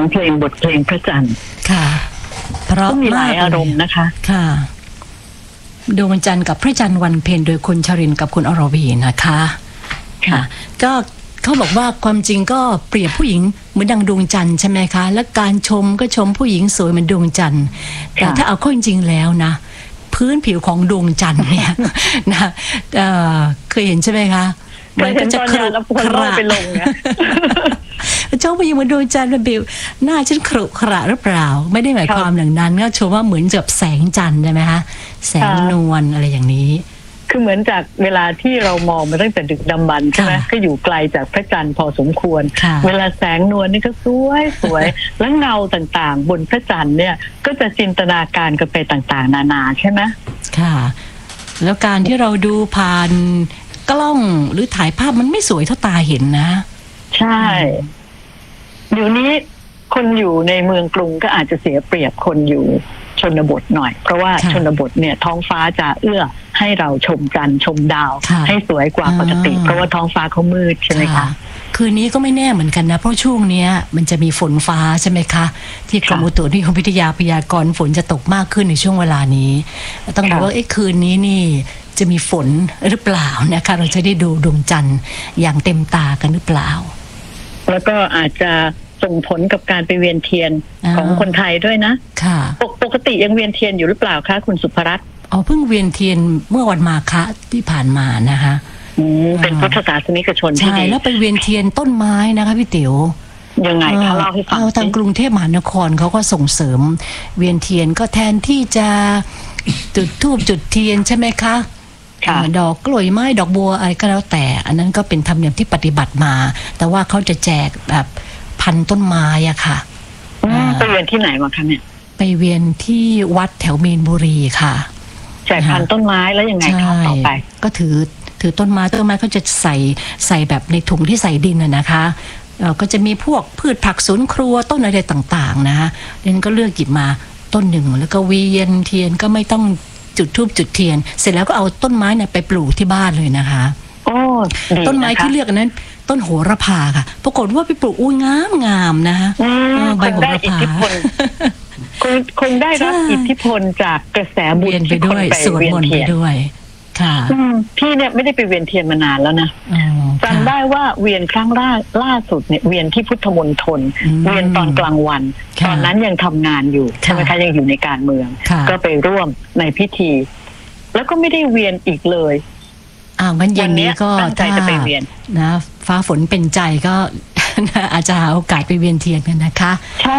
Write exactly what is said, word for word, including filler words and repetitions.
เพลงบทเพลงพระจันทร์ค่ะเพราะมีหลายอารมณ์นะคะค่ะดวงจันทร์กับพระจันทร์วันเพ็ญโดยคุณชรินทร์กับคุณอรวีนะคะค่ะก็เขาบอกว่าความจริงก็เปรียบผู้หญิงเหมือนดังดวงจันทร์ใช่ไหมคะและการชมก็ชมผู้หญิงสวยเหมือนดวงจันทร์แต่ถ้าเอาข้อจริงแล้วนะพื้นผิวของดวงจันทร์เนี่ยนะเอ่อเคยเห็นใช่ไหมคะมันก็จะครุขระไปลงเนี่ยเจ้าผู้หญิงเหมือนดวงจันทร์เป็นผิวหน้าฉันครุขระหรือเปล่าไม่ได้หมายความอย่างนั้นก็ชมว่าเหมือนกับแสงจันทร์ใช่ไหมคะแสงนวลอะไรอย่างนี้คือเหมือนจากเวลาที่เรามองมาตั้งแต่ดึกดำบรรพ์ใช่ไหมก็อยู่ไกลจากพระจันทร์พอสมควรเวลาแสงนวลนี่ก็สวยสวยแล้วเงาต่างๆบนพระจันทร์เนี่ยก็จะจินตนาการกันไปต่างๆนานาใช่ไหมค่ะแล้วการที่เราดูผ่านกล้องหรือถ่ายภาพมันไม่สวยเท่าตาเห็นนะใช่เดี๋ยวนี้คนอยู่ในเมืองกรุงก็อาจจะเสียเปรียบคนอยู่ชนบทหน่อยเพราะว่าชนบทเนี่ยท้องฟ้าจะเอื้อให้เราชมจันทร์ชมดาวให้สวยกว่าปกติเพราะว่าท้องฟ้าเขามืดใช่ไหมคะคืนนี้ก็ไม่แน่เหมือนกันนะเพราะช่วงนี้มันจะมีฝนฟ้าใช่ไหมคะที่กรมอุตุนิยมวิทยาพยากรณ์ฝนจะตกมากขึ้นในช่วงเวลานี้ต้องดูว่าไอ้คืนนี้นี่จะมีฝนหรือเปล่านะคะเราจะได้ดูดวงจันทร์อย่างเต็มตากันหรือเปล่าแล้วก็อาจจะส่งผลกับการไปเวียนเทียนของคนไทยด้วยนะค่ะปกติยังเวียนเทียนอยู่หรือเปล่าคะคุณสุภรัตน์อ๋อเพิ่งเวียนเทียนเมื่อวันมาฆะที่ผ่านมานะคะเป็นพุทธศาสนิกชนใช่แล้วไปเวียนเทียนต้นไม้นะคะพี่ติ๋วยังไงคะเล่าให้ฟังเอาทางกรุงเทพมหานครเขาก็ส่งเสริมเวียนเทียนก็แทนที่จะจุดธูปจุดเทียนใช่ไหมคะดอกกล้วยไม้ดอกบัวอะไรก็แล้วแต่อันนั้นก็เป็นธรรมเนียมที่ปฏิบัติมาแต่ว่าเขาจะแจกแบบพันต้นไม้อะค่ะไปเวียนที่ไหนมาคะเนี่ยไปเวียนที่วัดแถวมีนบุรีค่ะแจกพันต้นไม้แล้วยังไงคะต่อไปก็ถือถือต้นไม้ต้นไม้เขาจะใส่ใส่แบบในถุงที่ใส่ดินน่ะนะคะก็จะมีพวกพืชผักสวนครัวต้นอะไรต่างๆนะเดนก็เลือกหยิบมาต้นหนึ่งแล้วก็เวียนเทียนก็ไม่ต้องจุดธูปจุดเทียนเสร็จแล้วก็เอาต้นไม้เนี่ยไปปลูกที่บ้านเลยนะคะโอ้ต้นไม้ที่เลือกนั้นต้นโหระพาค่ะปรากฏว่าไปปลูกอุ้ยงามงามนะคะใบโหระพาคงคงได้รับอิทธิพลจากกระแสบุญที่คนไปเวียนเทียนด้วยค่ะพี่เนี่ยไม่ได้ไปเวียนเทียนมานานแล้วนะจำได้ว่าเวียนครั้งล่าล่าสุดเนี่ยเวียนที่พุทธมณฑลเวียนตอนกลางวันตอนนั้นยังทำงานอยู่ใช่ไหมคะยังอยู่ในการเมืองก็ไปร่วมในพิธีแล้วก็ไม่ได้เวียนอีกเลยอ้าวงั้นเย็นนี้ก็ตั้งใจจะไปเวียนนะฟ้าฝนเป็นใจก็อาจจะหาโอกาสไปเวียนเทียนกันนะคะ